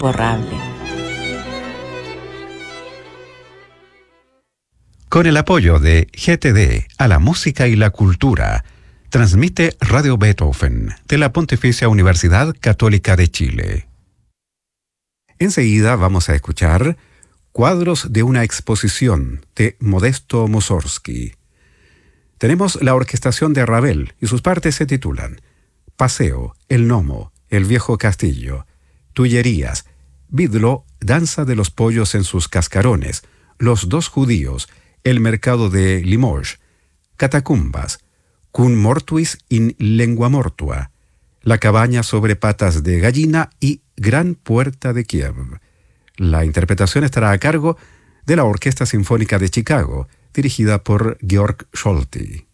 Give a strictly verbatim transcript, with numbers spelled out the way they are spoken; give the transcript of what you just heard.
imborrable. Con el apoyo de G T D a la música y la cultura, transmite Radio Beethoven de la Pontificia Universidad Católica de Chile. Enseguida vamos a escuchar cuadros de una exposición de Modesto Mussorgsky. Tenemos la orquestación de Ravel y sus partes se titulan Paseo, El Gnomo, El Viejo Castillo, Tullerías, Bidlo, Danza de los Pollos en sus Cascarones, Los Dos Judíos, El Mercado de Limoges, Catacumbas, Cum Mortuis in Lengua Mortua, La Cabaña sobre Patas de Gallina y Gran Puerta de Kiev. La interpretación estará a cargo de la Orquesta Sinfónica de Chicago, dirigida por Georg Scholti.